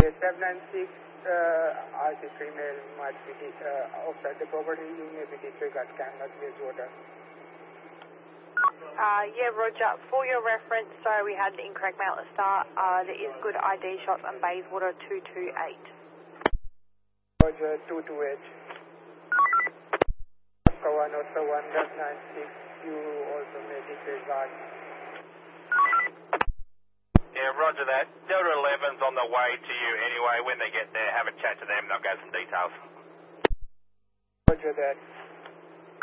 Okay, 796, RC female might be outside the property. You may be disregard, cannot be water. Yeah, Roger. For your reference, so we had the incorrect mail at the start. There is good ID shots on Bayswater 228. Roger, 228. Kawan also 1.96. You also may disregard. Yeah, roger that. Delta 11's on the way to you anyway. When they get there, have a chat to them. They'll go some details. Roger that.